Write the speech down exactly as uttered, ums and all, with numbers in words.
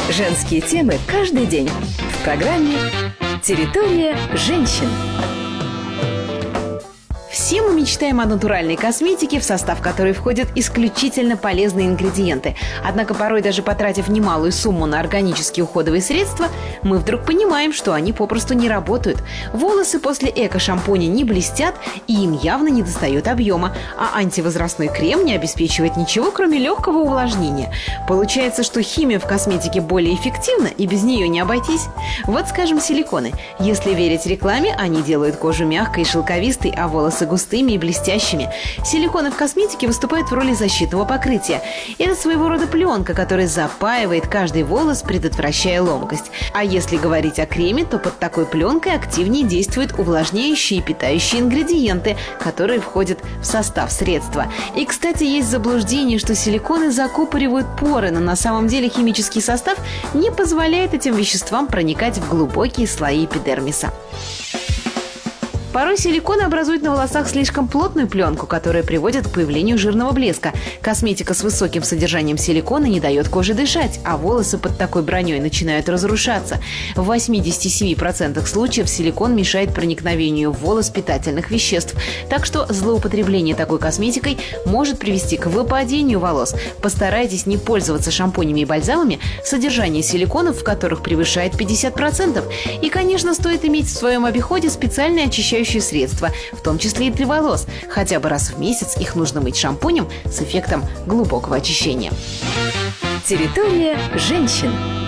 Женские темы каждый день в программе «Территория женщин». Все мы мечтаем о натуральной косметике, в состав которой входят исключительно полезные ингредиенты. Однако порой, даже потратив немалую сумму на органические уходовые средства, мы вдруг понимаем, что они попросту не работают. Волосы после эко-шампуня не блестят, и им явно недостает объема, а антивозрастной крем не обеспечивает ничего, кроме легкого увлажнения. Получается, что химия в косметике более эффективна, и без нее не обойтись. Вот, скажем, силиконы. Если верить рекламе, они делают кожу мягкой и шелковистой, а волосы густыми и блестящими. Силиконы в косметике выступают в роли защитного покрытия. Это своего рода пленка, которая запаивает каждый волос, предотвращая ломкость. А если говорить о креме, то под такой пленкой активнее действуют увлажняющие и питающие ингредиенты, которые входят в состав средства. И, кстати, есть заблуждение, что силиконы закупоривают поры, но на самом деле химический состав не позволяет этим веществам проникать в глубокие слои эпидермиса. Порой силиконы образуют на волосах слишком плотную пленку, которая приводит к появлению жирного блеска. Косметика с высоким содержанием силикона не дает коже дышать, а волосы под такой броней начинают разрушаться. В восьмидесяти семи процентах случаев силикон мешает проникновению в волос питательных веществ. Так что злоупотребление такой косметикой может привести к выпадению волос. Постарайтесь не пользоваться шампунями и бальзамами, содержание силиконов в которых превышает пятьдесят процентов. И, конечно, стоит иметь в своем обиходе специальные очищающие средства, в том числе и для волос. Хотя бы раз в месяц их нужно мыть шампунем с эффектом глубокого очищения. Территория женщин.